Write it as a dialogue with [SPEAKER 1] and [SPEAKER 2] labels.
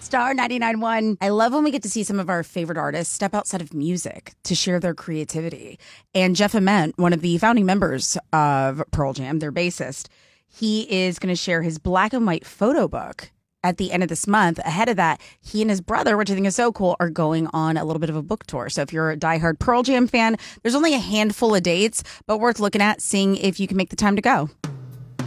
[SPEAKER 1] Star 99.1. I love when we get to see some of our favorite artists step outside of music to share their creativity. And Jeff Ament, one of the founding members of Pearl Jam, their bassist, he is going to share his black and white photo book at the end of this month. Ahead of that, he and his brother, which I think is so cool, are going on a little bit of a book tour. So if you're a diehard Pearl Jam fan, there's only a handful of dates, but worth looking at, seeing if you can make the time to go.